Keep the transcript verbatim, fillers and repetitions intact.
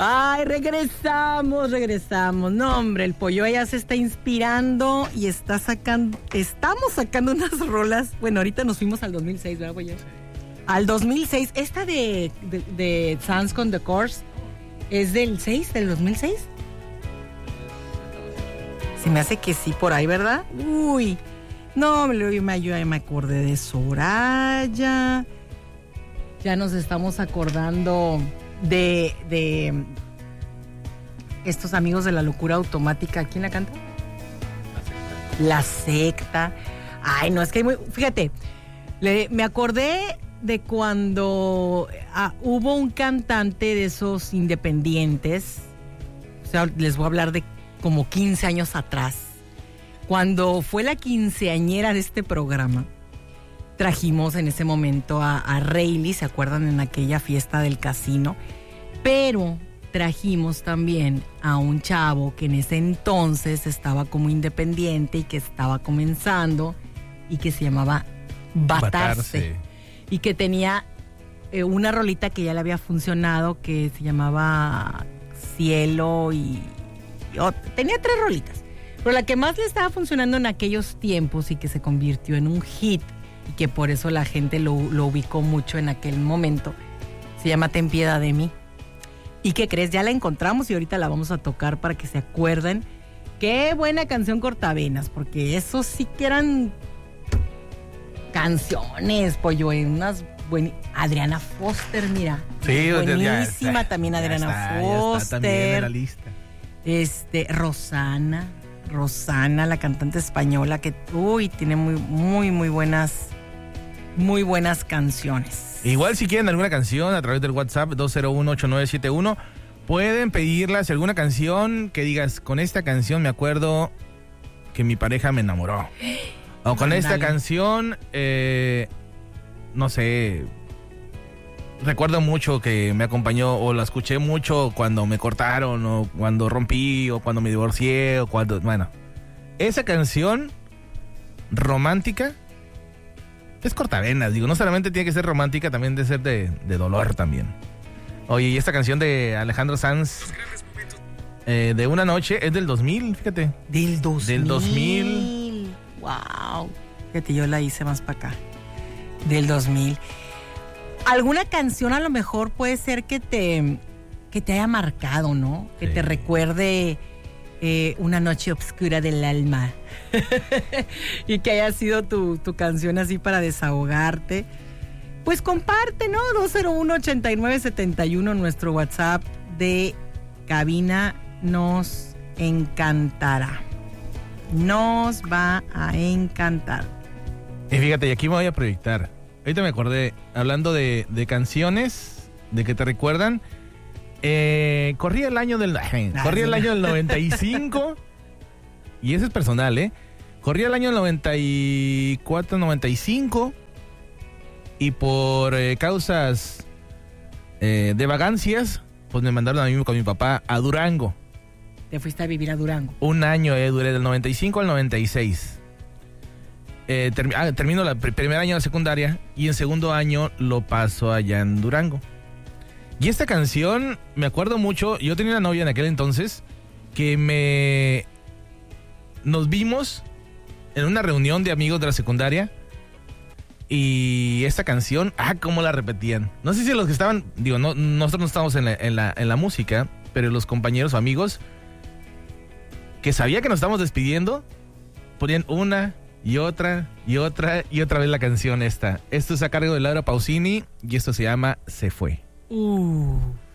Ay, regresamos, regresamos. No, hombre, el pollo ya se está inspirando y está sacando, estamos sacando unas rolas. Bueno, ahorita nos fuimos al dos mil seis, ¿verdad, pollo? Al dos mil seis. Esta de, de, de Sans con The Course es del seis, del dos mil seis. Se me hace que sí, por ahí, ¿verdad? Uy, no, yo me, yo me acordé de Soraya. Ya nos estamos acordando de, de estos amigos de la locura automática. ¿Quién la canta? La secta. Ay, no, es que hay muy... Fíjate, le, me acordé de cuando ah, hubo un cantante de esos independientes. O sea, les voy a hablar de como quince años atrás. Cuando fue la quinceañera de este programa, trajimos en ese momento a, a Rayleigh, ¿se acuerdan? En aquella fiesta del casino. Pero trajimos también a un chavo que en ese entonces estaba como independiente y que estaba comenzando y que se llamaba Batarse. Batarse. Y que tenía eh, una rolita que ya le había funcionado que se llamaba Cielo y... y oh, tenía tres rolitas. Pero la que más le estaba funcionando en aquellos tiempos y que se convirtió en un hit y que por eso la gente lo, lo ubicó mucho en aquel momento, se llama Ten Piedad de Mí. ¿Y qué crees? Ya la encontramos y ahorita la vamos a tocar para que se acuerden. Qué buena canción cortavenas, porque eso sí que eran canciones, pollo, en unas buenas. Adriana Foster, mira. Sí, buenísima ya, ya, también Adriana ya está, Foster. Ya está también en la lista. Este, Rosana, Rosana, la cantante española que, uy, tiene muy, muy, muy buenas, muy buenas canciones. Igual si quieren alguna canción a través del WhatsApp dos cero uno ocho nueve siete uno, pueden pedirla. Si alguna canción que digas, con esta canción me acuerdo que mi pareja me enamoró. O con Andale. esta canción, eh, no sé, recuerdo mucho que me acompañó o la escuché mucho cuando me cortaron o cuando rompí o cuando me divorcié o cuando... Bueno, esa canción romántica es cortavenas, digo, no solamente tiene que ser romántica, también debe ser de, de dolor también. Oye, y esta canción de Alejandro Sanz, eh, de Una Noche, es del dos mil, fíjate. Del dos mil. Del dos mil. Wow. Fíjate, yo la hice más para acá. Del dos mil. Alguna canción a lo mejor puede ser que te, que te haya marcado, ¿no? Que sí. te recuerde eh, una noche oscura del alma. Y que haya sido tu, tu canción así para desahogarte. Pues comparte, ¿no? dos cero uno ocho nueve siete uno, nuestro WhatsApp de cabina. Nos encantará. Nos va a encantar. Y fíjate, y aquí me voy a proyectar. Ahorita me acordé, hablando de, de canciones, de que te recuerdan. Eh, corría el año del... Eh, corría el año del noventa y cinco. Y ese es personal, ¿eh? Corría el año noventa y cuatro, noventa y cinco. Y por eh, causas eh, de vagancias, pues me mandaron a mí con mi papá a Durango. ¿Te fuiste a vivir a Durango? Un año, eh, duré del noventa y cinco al noventa y seis. Eh, term- ah, termino el pr- primer año de secundaria y en segundo año lo paso allá en Durango. Y esta canción, me acuerdo mucho, yo tenía una novia en aquel entonces que me... Nos vimos en una reunión de amigos de la secundaria y esta canción, ah, cómo la repetían. No sé si los que estaban, digo, no, nosotros no estábamos en la, en la, en la música, pero los compañeros o amigos que sabía que nos estábamos despidiendo, ponían una y otra y otra y otra vez la canción esta. Esto es a cargo de Laura Pausini y esto se llama Se Fue. Uh...